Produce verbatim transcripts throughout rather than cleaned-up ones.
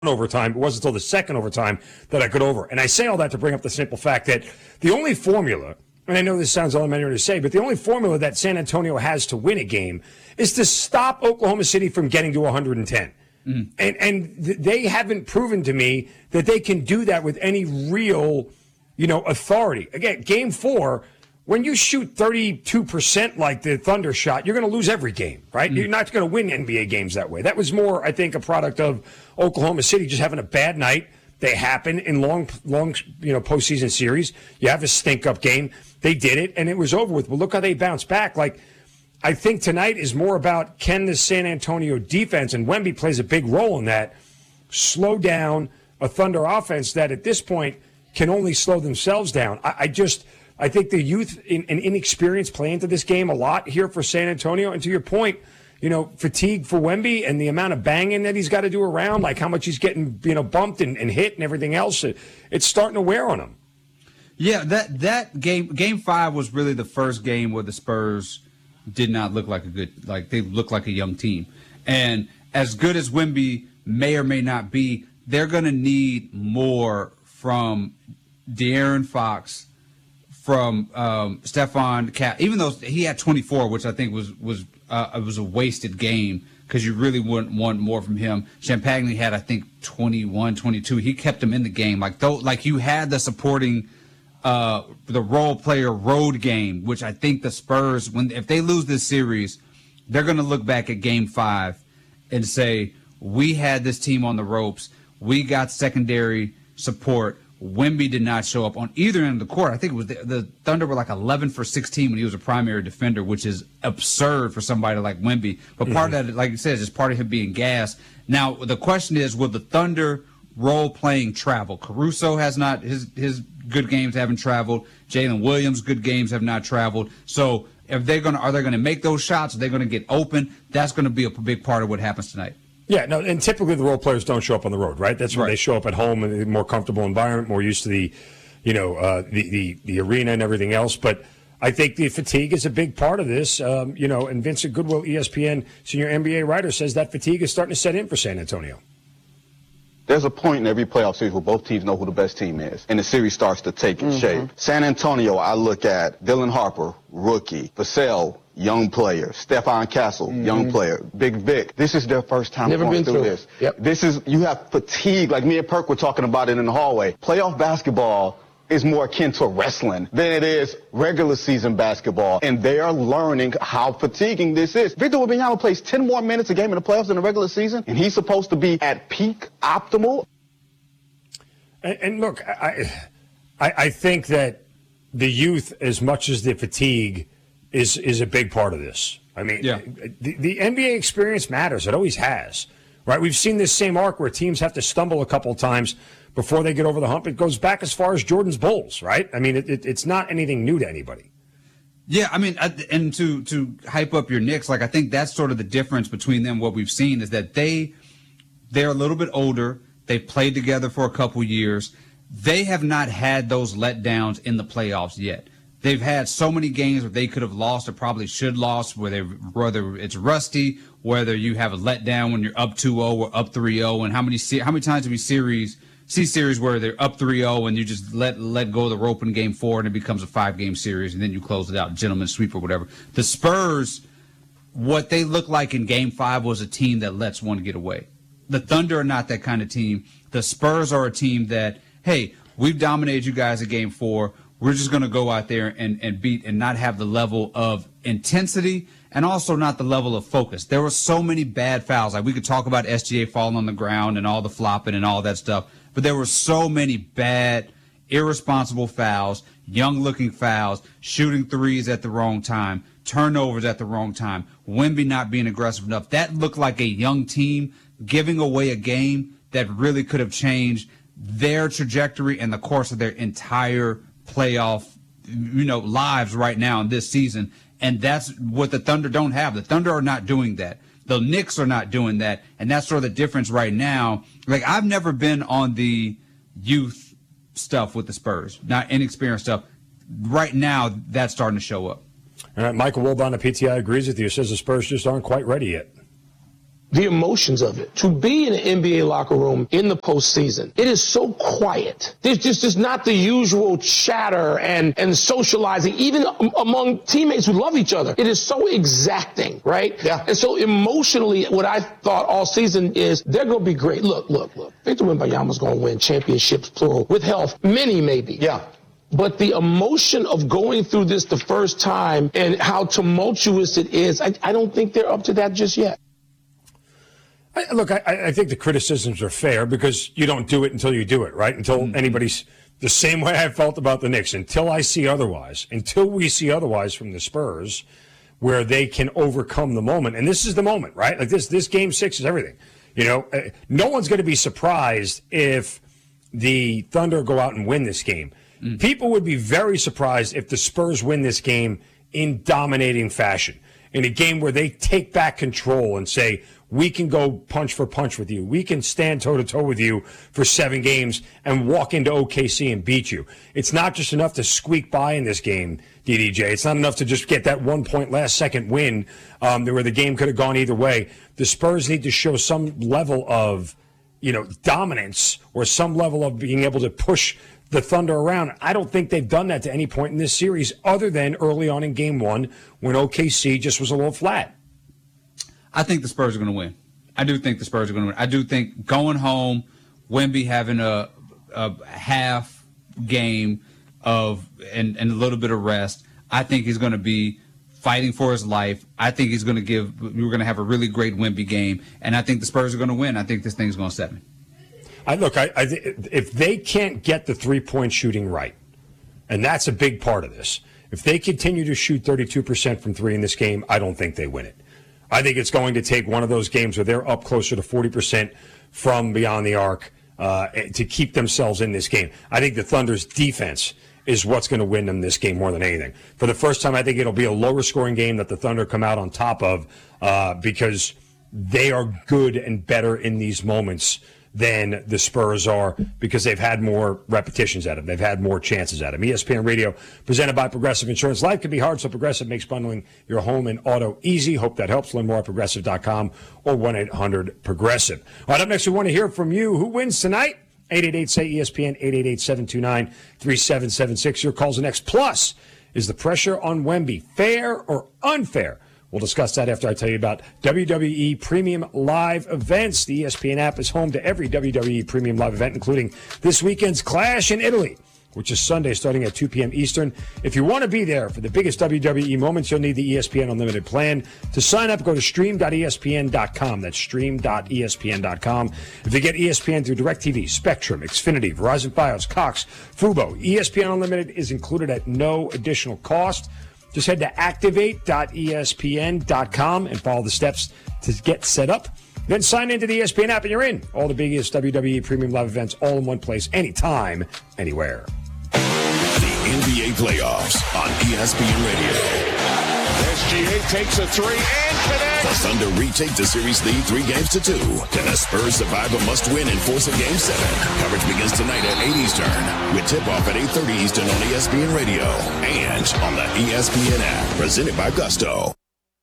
overtime. It wasn't until the second overtime that I got over. And I say all that to bring up the simple fact that the only formula, and I know this sounds elementary to say, but the only formula that San Antonio has to win a game is to stop Oklahoma City from getting to one hundred ten. Mm. And and th- they haven't proven to me that they can do that with any real, you know, authority. Again, game four, when you shoot thirty-two percent like the Thunder shot, you're going to lose every game, right? Mm. You're not going to win N B A games that way. That was more, I think, a product of Oklahoma City just having a bad night. They happen in long, long, you know, postseason series. You have a stink-up game. They did it, and it was over with. But look how they bounced back. Like, I think tonight is more about can the San Antonio defense, and Wemby plays a big role in that, slow down a Thunder offense that at this point can only slow themselves down. I, I just, I think the youth and inexperience play into this game a lot here for San Antonio. And to your point, you know, fatigue for Wemby and the amount of banging that he's got to do around, like how much he's getting, you know, bumped and, and hit and everything else, it, it's starting to wear on him. Yeah, that that game, game five was really the first game where the Spurs did not look like a good, like they looked like a young team. And as good as Wemby may or may not be, they're going to need more from De'Aaron Fox, from um, Stephon Cat, even though he had twenty-four, which I think was was uh, it was a wasted game because you really wouldn't want more from him. Champagny had, I think, twenty-one, twenty-two. He kept him in the game. Like though, like you had the supporting, uh, the role player road game, which I think the Spurs, when if they lose this series, they're going to look back at Game Five and say, we had this team on the ropes. We got secondary support. Wemby did not show up on either end of the court. I think it was the, the Thunder were like eleven for sixteen when he was a primary defender, which is absurd for somebody like Wemby. But part mm-hmm. of that, like you said, is just part of him being gassed. Now, the question is, will the Thunder role-playing travel? Caruso has not, his his good games haven't traveled. Jalen Williams' good games have not traveled. So if they're gonna, are they going to make those shots? Are they going to get open? That's going to be a big part of what happens tonight. Yeah, no, and typically the role players don't show up on the road, right? That's when right. they show up at home in a more comfortable environment, more used to the, you know, uh, the, the the arena and everything else. But I think the fatigue is a big part of this, um, you know. And Vincent Goodwill, E S P N senior N B A writer, says that fatigue is starting to set in for San Antonio. There's a point in every playoff series where both teams know who the best team is, and the series starts to take mm-hmm. shape. San Antonio, I look at Dylan Harper, rookie, Vassell, young player, Stephon Castle, mm-hmm. young player, Big Vic. This is their first time Never going been through, through this. Yep. This is, you have fatigue, like me and Perk were talking about it in the hallway. Playoff basketball is more akin to wrestling than it is regular season basketball, and they are learning how fatiguing this is. Victor Wembanyama plays ten more minutes a game in the playoffs in the regular season, and he's supposed to be at peak optimal. And, and look, I, I I think that the youth, as much as the fatigue, is is a big part of this. I mean, yeah. the, the N B A experience matters. It always has, right? We've seen this same arc where teams have to stumble a couple of times before they get over the hump. It goes back as far as Jordan's Bulls, right? I mean, it, it, it's not anything new to anybody. Yeah, I mean, and to to hype up your Knicks, like I think that's sort of the difference between them. What we've seen is that they they're a little bit older. They've played together for a couple years. They have not had those letdowns in the playoffs yet. They've had so many games where they could have lost or probably should lost, where they, whether it's rusty, whether you have a letdown when you're up two oh or up three oh, and how many how many times have we series see series where they're up three oh and you just let let go of the rope in game four and it becomes a five game series and then you close it out, gentleman's sweep or whatever. The Spurs, what they look like in game five was a team that lets one get away. The Thunder are not that kind of team. The Spurs are a team that, hey, we've dominated you guys at game four. We're just going to go out there and, and beat and not have the level of intensity and also not the level of focus. There were so many bad fouls. Like we could talk about S G A falling on the ground and all the flopping and all that stuff, but there were so many bad, irresponsible fouls, young-looking fouls, shooting threes at the wrong time, turnovers at the wrong time, Wemby not being aggressive enough. That looked like a young team giving away a game that really could have changed their trajectory and the course of their entire playoff, you know, lives right now in this season. And that's what the Thunder don't have. The Thunder are not doing that. The Knicks are not doing that. And that's sort of the difference right now. Like, I've never been on the youth stuff with the Spurs, not inexperienced stuff. Right now, that's starting to show up. All right, Michael Wilbon of P T I agrees with you. Says the Spurs just aren't quite ready yet. the emotions of it. To be in an N B A locker room in the postseason, it is so quiet. There's just, just not the usual chatter and, and socializing, even among teammates who love each other. It is so exacting, right? Yeah. And so emotionally, what I thought all season is they're going to be great. Look, look, look. Victor Wembanyama's going to win championships, plural, with health. Many, maybe. Yeah. But the emotion of going through this the first time and how tumultuous it is, I, I don't think they're up to that just yet. I, look, I, I think the criticisms are fair because you don't do it until you do it, right? Until mm-hmm. anybody's the same way I felt about the Knicks. Until I see otherwise, until we see otherwise from the Spurs, where they can overcome the moment. And this is the moment, right? Like this, this game six is everything. You know, uh, no one's going to be surprised if the Thunder go out and win this game. Mm. People would be very surprised if the Spurs win this game in dominating fashion, in a game where they take back control and say, we can go punch for punch with you. We can stand toe-to-toe with you for seven games and walk into O K C and beat you. It's not just enough to squeak by in this game, D D J. It's not enough to just get that one-point last-second win um, where the game could have gone either way. The Spurs need to show some level of, you know, dominance or some level of being able to push the Thunder around. I don't think they've done that to any point in this series other than early on in game one when O K C just was a little flat. I think the Spurs are going to win. I do think the Spurs are going to win. I do think going home, Wemby having a, a half game of and, and a little bit of rest, I think he's going to be fighting for his life. I think he's going to give – we're going to have a really great Wemby game, and I think the Spurs are going to win. I think this thing's going seven. I look, I, I if they can't get the three-point shooting right, and that's a big part of this, if they continue to shoot thirty-two percent from three in this game, I don't think they win it. I think it's going to take one of those games where they're up closer to forty percent from beyond the arc uh, to keep themselves in this game. I think the Thunder's defense is what's going to win them this game more than anything. For the first time, I think it'll be a lower scoring game that the Thunder come out on top of uh, because they are good and better in these moments than the Spurs are because they've had more repetitions at them. They've had more chances at them. E S P N Radio, presented by Progressive Insurance. Life can be hard, so Progressive makes bundling your home and auto easy. Hope that helps. Learn more at progressive dot com or one eight hundred progressive. All right, up next, we want to hear from you. Who wins tonight? eight eight eight, say E S P N, eight eight eight, seven two nine, three seven seven six. Your calls are next. Plus, is the pressure on Wemby fair or unfair? We'll discuss that after I tell you about W W E Premium Live Events. The E S P N app is home to every W W E Premium Live event, including this weekend's Clash in Italy, which is Sunday starting at two p.m. Eastern. If you want to be there for the biggest W W E moments, you'll need the E S P N Unlimited plan. To sign up, go to stream dot E S P N dot com. That's stream dot E S P N dot com. If you get E S P N through DirecTV, Spectrum, Xfinity, Verizon Fios, Cox, Fubo, E S P N Unlimited is included at no additional cost. Just head to activate dot E S P N dot com and follow the steps to get set up. Then sign into the E S P N app and you're in. All the biggest W W E Premium Live events all in one place, anytime, anywhere. The N B A playoffs on E S P N Radio. S G A takes a three and connects. The Thunder retake the series lead three games to two. Can the Spurs survive a must-win and force a game seven? Coverage begins tonight at eight Eastern with tip-off at eight thirty Eastern on E S P N Radio and on the E S P N app. Presented by Gusto.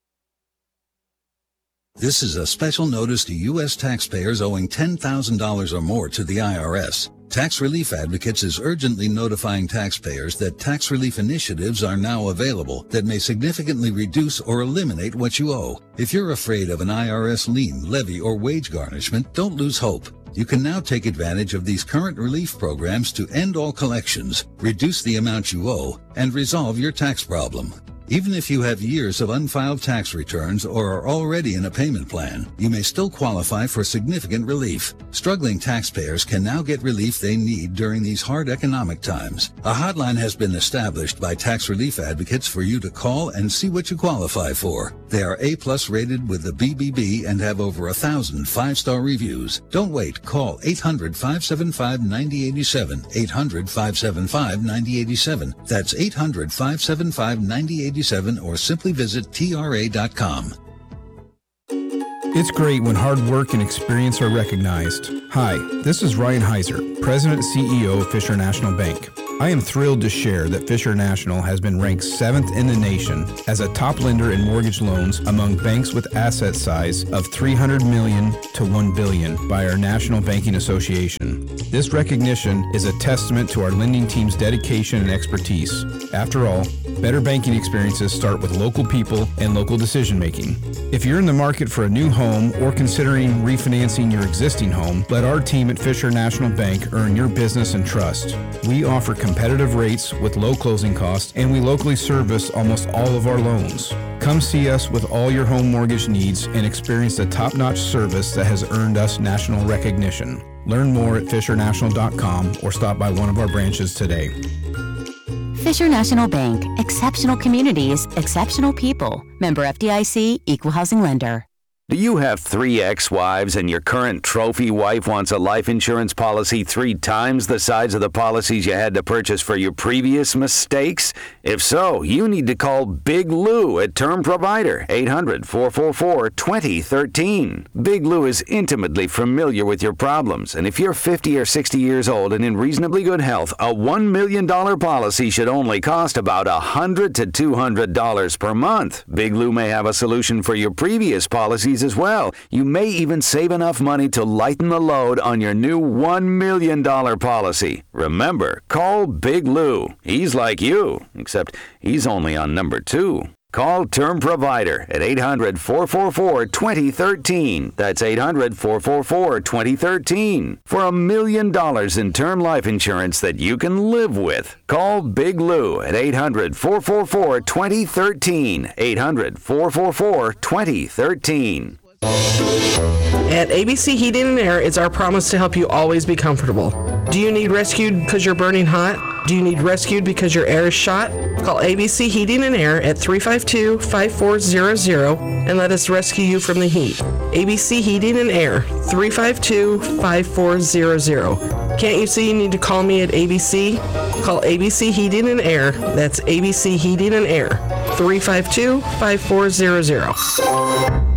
This is a special notice to U S taxpayers owing ten thousand dollars or more to the I R S. Tax Relief Advocates is urgently notifying taxpayers that tax relief initiatives are now available that may significantly reduce or eliminate what you owe. If you're afraid of an I R S lien, levy, or wage garnishment, don't lose hope. You can now take advantage of these current relief programs to end all collections, reduce the amount you owe, and resolve your tax problem. Even if you have years of unfiled tax returns or are already in a payment plan, you may still qualify for significant relief. Struggling taxpayers can now get relief they need during these hard economic times. A hotline has been established by Tax Relief Advocates for you to call and see what you qualify for. They are A-plus rated with the B B B and have over a thousand five-star reviews. Don't wait. Call eight hundred, five seven five, nine zero eight seven, eight hundred, five seven five, nine zero eight seven. That's eight hundred, five seven five, nine zero eight seven or simply visit T R A dot com. It's great when hard work and experience are recognized. Hi, this is Ryan Heiser, President and C E O of Fisher National Bank. I am thrilled to share that Fisher National has been ranked seventh in the nation as a top lender in mortgage loans among banks with asset size of three hundred million dollars to one billion dollars by our National Banking Association. This recognition is a testament to our lending team's dedication and expertise. After all, better banking experiences start with local people and local decision making. If you're in the market for a new home or considering refinancing your existing home, let our team at Fisher National Bank earn your business and trust. We offer competitive rates with low closing costs, and we locally service almost all of our loans. Come see us with all your home mortgage needs and experience the top-notch service that has earned us national recognition. Learn more at fisher national dot com or stop by one of our branches today. Fisher National Bank. Exceptional communities, exceptional people. Member F D I C, Equal Housing Lender. Do you have three ex-wives and your current trophy wife wants a life insurance policy three times the size of the policies you had to purchase for your previous mistakes? If so, you need to call Big Lou at Term Provider, eight hundred, four four four, two zero one three. Big Lou is intimately familiar with your problems, and if you're fifty or sixty years old and in reasonably good health, a one million dollars policy should only cost about one hundred to two hundred dollars per month. Big Lou may have a solution for your previous policies as well. You may even save enough money to lighten the load on your new one million dollars policy. Remember, call Big Lou. He's like you, except he's only on number two. Call Term Provider at eight hundred, four four four, two zero one three. That's eight hundred, four four four, two zero one three. For a million dollars in term life insurance that you can live with. Call Big Lou at eight hundred, four four four, two zero one three. eight hundred, four four four, two zero one three. At A B C Heating and Air, it's our promise to help you always be comfortable. Do you need rescued because you're burning hot? Do you need rescued because your air is shot? Call A B C Heating and Air at three five two, five four zero zero and let us rescue you from the heat. A B C Heating and Air, three five two, five four zero zero. Can't you see you need to call me at A B C? Call A B C Heating and Air. That's A B C Heating and Air, three five two, five four zero zero.